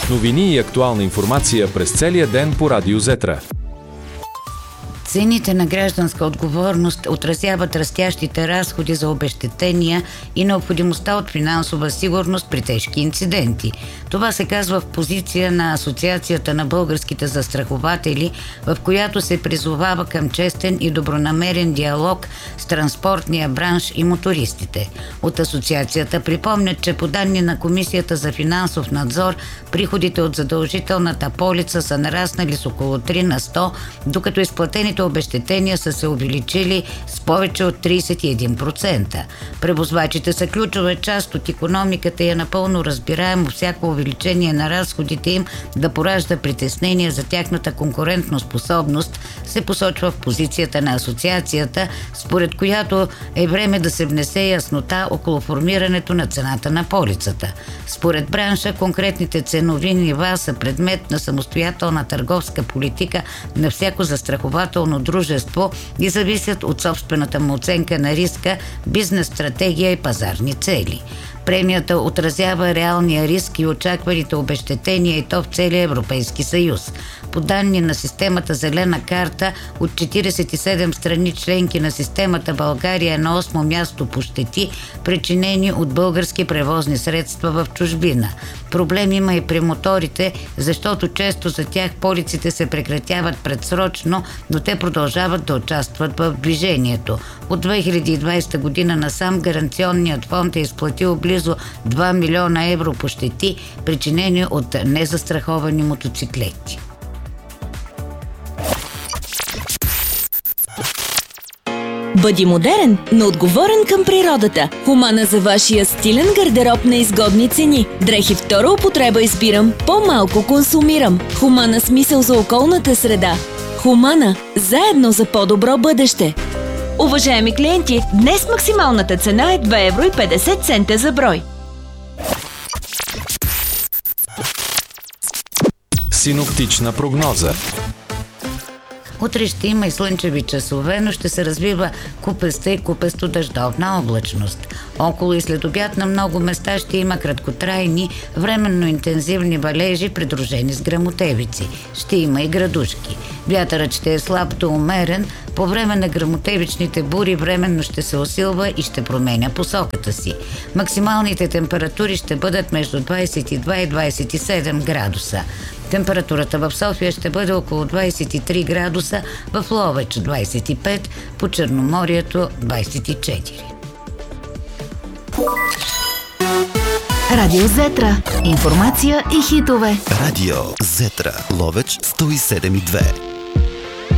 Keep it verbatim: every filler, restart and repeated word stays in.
Новини и актуална информация през целия ден по Радио Зетра. Цените на гражданска отговорност отразяват растящите разходи за обезщетения и необходимостта от финансова сигурност при тежки инциденти. Това се казва в позиция на Асоциацията на българските застрахователи, в която се призовава към честен и добронамерен диалог с транспортния бранш и мотористите. От асоциацията припомнят, че по данни на Комисията за финансов надзор, приходите от задължителната полица са нараснали с около три на сто, докато изплатените обезщетения са се увеличили с повече от тридесет и един процента. Превозвачите са ключова част от икономиката и е напълно разбираемо всяко увеличение на разходите им да поражда притеснения за тяхната конкурентоспособност, се посочва в позицията на асоциацията, според която е време да се внесе яснота около формирането на цената на полицата. Според бранша, конкретните ценови нива са предмет на самостоятелна търговска политика на всяко застрахователно дружество и зависят от собствената му оценка на риска, бизнес стратегия и пазарни цели. Премията отразява реалния риск и очакваните обезщетения, и то в целия Европейски съюз. По данни на системата Зелена карта, от четиридесет и седем страни членки на системата, България е на осмо място по щети, причинени от български превозни средства в чужбина. Проблем има и при моторите, защото често за тях полиците се прекратяват предсрочно, но те продължават да участват в движението. От две хиляди и двадесета година насам гаранционният фонд е изплатил близо два милиона евро по щети, причинени от незастраховани мотоциклети. Бъди модерен, но отговорен към природата. Хумана за вашия стилен гардероб на изгодни цени. Дрехи втора употреба избирам, по-малко консумирам. Хумана с мисъл за околната среда. Хумана – заедно за по-добро бъдеще. Уважаеми клиенти, днес максималната цена е два евро и петдесет цента за брой. Синоптична прогноза. Утре ще има и слънчеви часове, но ще се развива купеста и купесто дъждовна облачност. Около и след обяд на много места ще има краткотрайни, временно интензивни валежи, придружени с гръмотевици. Ще има и градушки. Вятърът ще е слаб до умерен. По време на гръмотевичните бури временно ще се усилва и ще променя посоката си. Максималните температури ще бъдат между двадесет и два и двадесет и седем градуса. Температурата в София ще бъде около двадесет и три градуса, в Ловеч двадесет и пет, по Черноморието двадесет и четири. Радио Зетра. Информация и хитове. Радио Зетра. Ловеч сто и седем и две.